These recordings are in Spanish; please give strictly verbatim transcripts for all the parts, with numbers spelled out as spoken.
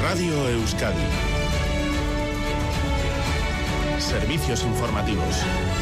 Radio Euskadi. Servicios informativos.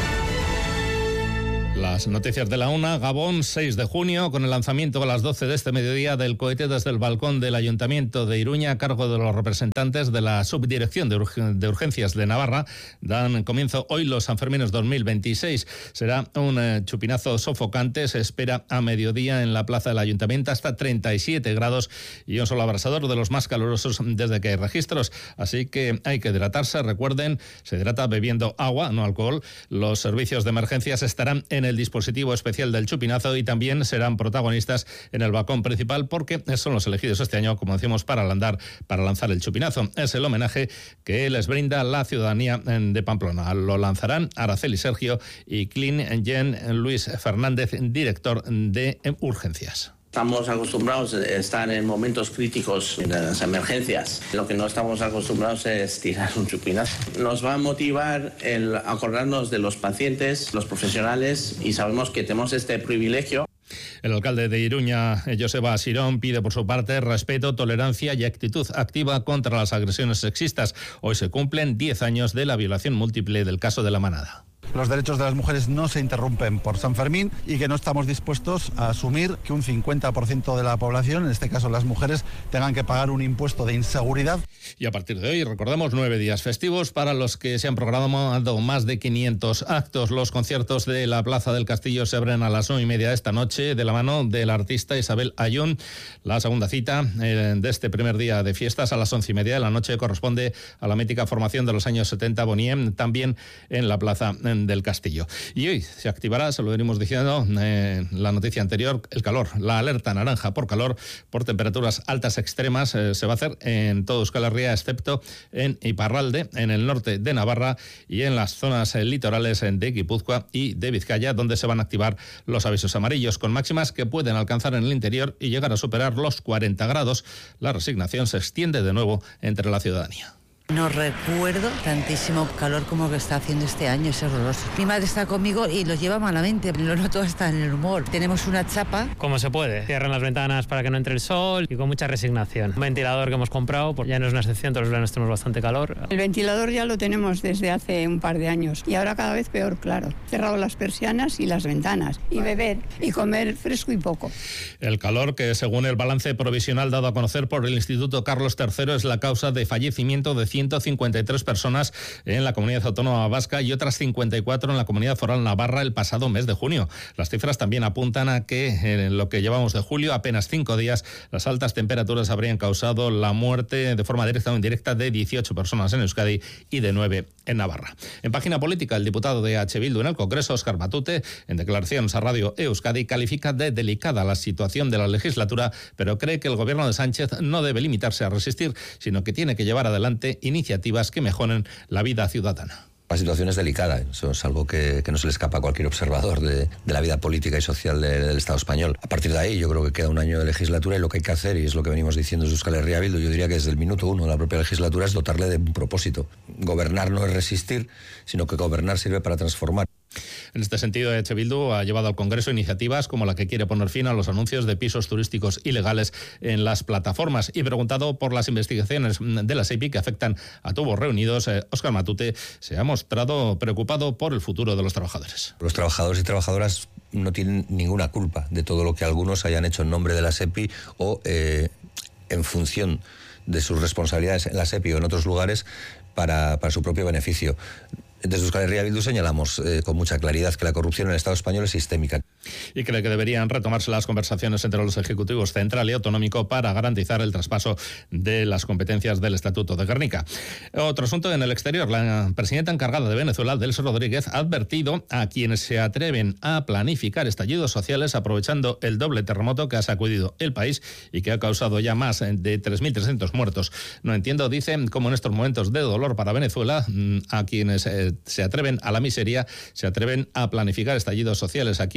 Las noticias de la una. Gabón, seis de junio, con el lanzamiento a las doce de este mediodía del cohete desde el balcón del Ayuntamiento de Iruña, a cargo de los representantes de la Subdirección de, Urg- de Urgencias de Navarra. Dan comienzo hoy los Sanfermines dos mil veintiséis. Será un eh, chupinazo sofocante. Se espera a mediodía en la plaza del Ayuntamiento hasta treinta y siete grados y un sol abrasador, de los más calurosos desde que hay registros. Así que hay que hidratarse. Recuerden, se hidrata bebiendo agua, no alcohol. Los servicios de emergencias estarán en el dispositivo especial del chupinazo y también serán protagonistas en el balcón principal, porque son los elegidos este año, como decimos, para landar, para lanzar el chupinazo. Es el homenaje que les brinda la ciudadanía de Pamplona. Lo lanzarán Araceli Sergio y Clean Gen Luis Fernández, director de Urgencias. Estamos acostumbrados a estar en momentos críticos de las emergencias. Lo que no estamos acostumbrados es tirar un chupinazo. Nos va a motivar el acordarnos de los pacientes, los profesionales, y sabemos que tenemos este privilegio. El alcalde de Iruña, Joseba Sirón, pide por su parte respeto, tolerancia y actitud activa contra las agresiones sexistas. Hoy se cumplen diez años de la violación múltiple del caso de La Manada. Los derechos de las mujeres no se interrumpen por San Fermín y que no estamos dispuestos a asumir que un cincuenta por ciento de la población, en este caso las mujeres, tengan que pagar un impuesto de inseguridad. Y a partir de hoy, recordemos, nueve días festivos para los que se han programado más de quinientos actos. Los conciertos de la Plaza del Castillo se abren a las nueve y media de esta noche de la mano del artista Isabel Ayun. La segunda cita eh, de este primer día de fiestas a las once y media de la noche corresponde a la mítica formación de los años setenta Boniem, también en la Plaza del Castillo. Y hoy se activará, se lo venimos diciendo eh, la noticia anterior, el calor. La alerta naranja por calor, por temperaturas altas extremas, eh, se va a hacer en todo Euskal Herria, excepto en Iparralde, en el norte de Navarra y en las zonas eh, litorales de Guipúzcoa y de Vizcaya, donde se van a activar los avisos amarillos, con máximas que pueden alcanzar en el interior y llegar a superar los cuarenta grados. La resignación se extiende de nuevo entre la ciudadanía. No recuerdo tantísimo calor como que está haciendo este año, es horroroso. Mi madre está conmigo y lo lleva malamente, lo noto hasta en el humor. Tenemos una chapa. Como se puede, cierran las ventanas para que no entre el sol y con mucha resignación. Un ventilador que hemos comprado, pues ya no es una excepción, todos los veranos tenemos bastante calor. El ventilador ya lo tenemos desde hace un par de años y ahora cada vez peor, claro. Cerrado las persianas y las ventanas y beber y comer fresco y poco. El calor, que según el balance provisional dado a conocer por el Instituto Carlos tercero, es la causa de fallecimiento de ciento cincuenta y tres personas en la comunidad autónoma vasca y otras cincuenta y cuatro en la comunidad foral navarra el pasado mes de junio. Las cifras también apuntan a que en lo que llevamos de julio, apenas cinco días, las altas temperaturas habrían causado la muerte de forma directa o indirecta de dieciocho personas en Euskadi y de nueve en Navarra. En página política, el diputado de H. Bildu en el Congreso, Óscar Matute, en declaraciones a Radio Euskadi, califica de delicada la situación de la legislatura, pero cree que el gobierno de Sánchez no debe limitarse a resistir, sino que tiene que llevar adelante iniciativas que mejoren la vida ciudadana. La situación es delicada, eso es algo que, que no se le escapa a cualquier observador de, de la vida política y social de, del Estado español. A partir de ahí yo creo que queda un año de legislatura y lo que hay que hacer, y es lo que venimos diciendo desde Euskal Herria Bildu, yo diría que desde el minuto uno de la propia legislatura, es dotarle de un propósito. Gobernar no es resistir, sino que gobernar sirve para transformar. En este sentido, H. Bildu ha llevado al Congreso iniciativas como la que quiere poner fin a los anuncios de pisos turísticos ilegales en las plataformas. Y preguntado por las investigaciones de la SEPI que afectan a tubos reunidos, eh, Óscar Matute se ha mostrado preocupado por el futuro de los trabajadores. Los trabajadores y trabajadoras no tienen ninguna culpa de todo lo que algunos hayan hecho en nombre de la SEPI o eh, en función de sus responsabilidades en la SEPI o en otros lugares para, para su propio beneficio. Desde Euskal Herria Bildu señalamos eh, con mucha claridad que la corrupción en el Estado español es sistémica. Y cree que deberían retomarse las conversaciones entre los ejecutivos central y autonómico para garantizar el traspaso de las competencias del Estatuto de Gernika. Otro asunto en el exterior. La presidenta encargada de Venezuela, Delcy Rodríguez, ha advertido a quienes se atreven a planificar estallidos sociales aprovechando el doble terremoto que ha sacudido el país y que ha causado ya más de tres mil trescientos muertos. No entiendo, dice, cómo en estos momentos de dolor para Venezuela, a quienes eh, se atreven a la miseria, se atreven a planificar estallidos sociales. Aquí no habrá estallidos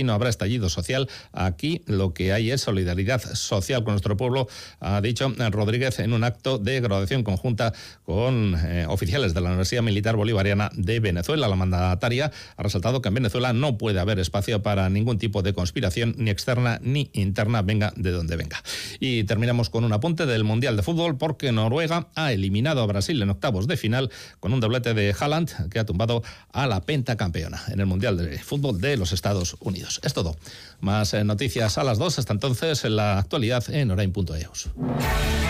estallido social. Aquí lo que hay es solidaridad social con nuestro pueblo, ha dicho Rodríguez en un acto de graduación conjunta con eh, oficiales de la Universidad Militar Bolivariana de Venezuela. La mandataria ha resaltado que en Venezuela no puede haber espacio para ningún tipo de conspiración, ni externa ni interna, venga de donde venga. Y terminamos con un apunte del Mundial de Fútbol, porque Noruega ha eliminado a Brasil en octavos de final con un doblete de Haaland, que ha tumbado a la pentacampeona en el Mundial de Fútbol de los Estados Unidos. Es todo. Más eh, noticias a las dos. Hasta entonces, en la actualidad en orain punto eus.